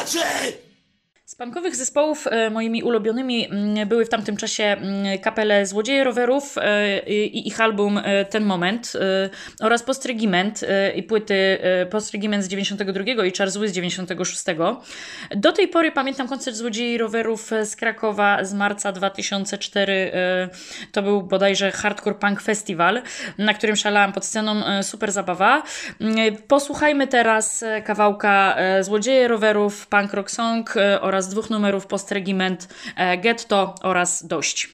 Z punkowych zespołów moimi ulubionymi były w tamtym czasie kapele Złodzieje Rowerów i ich album Ten Moment oraz Postregiment i płyty Postregiment z 92 i Czarzuły z 96. Do tej pory pamiętam koncert Złodziei Rowerów z Krakowa z marca 2004. To był bodajże Hardcore Punk Festival, na którym szalałam pod sceną. Super zabawa. Posłuchajmy teraz kawałka Złodzieje Rowerów, Punk Rock Song oraz 2 numerów Postregiment, Getto oraz Dość.